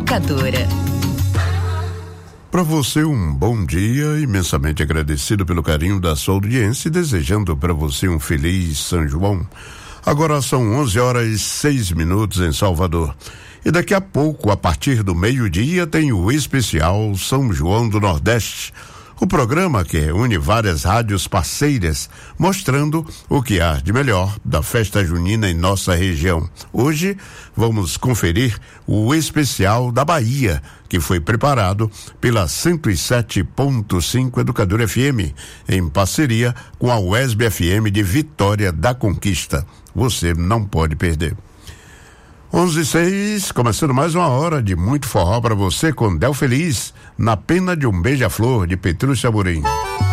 Educadora. Para você um bom dia, imensamente agradecido pelo carinho da sua audiência e desejando para você um feliz São João. Agora são 11h06 em Salvador. E daqui a pouco, a partir do meio-dia, tem o especial São João do Nordeste. O programa que reúne várias rádios parceiras, mostrando o que há de melhor da festa junina em nossa região. Hoje, vamos conferir o especial da Bahia, que foi preparado pela 107.5 Educadora FM, em parceria com a UESB FM de Vitória da Conquista. Você não pode perder. 11h06, começando mais uma hora de muito forró para você com Del Feliz, na pena de um beija-flor de Petrúcio Amorim.